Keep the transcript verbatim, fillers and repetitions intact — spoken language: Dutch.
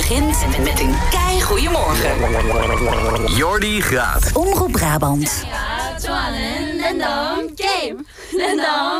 begint met een kei goeiemorgen. Jordi Graat. Omroep Brabant. Ja, Twanen, en dan game. En dan